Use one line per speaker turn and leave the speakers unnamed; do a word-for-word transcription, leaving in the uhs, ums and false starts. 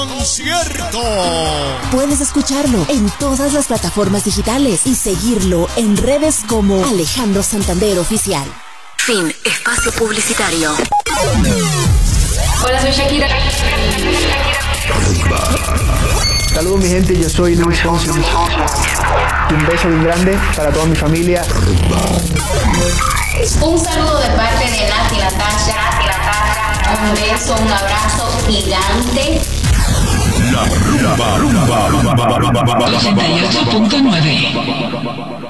Concierto.
Puedes escucharlo en todas las plataformas digitales y seguirlo en redes como Alejandro Santander Oficial.
Fin. Espacio publicitario.
Hola, soy Shakira.
Saludos mi gente, yo soy Luis Fonsi. Un beso bien grande para toda mi familia.
Un saludo de parte de Nati Natasha. Un beso, un abrazo gigante.
La rumba, rumba, rumba, rumba, rumba, rumba,
ochenta y ocho punto nueve.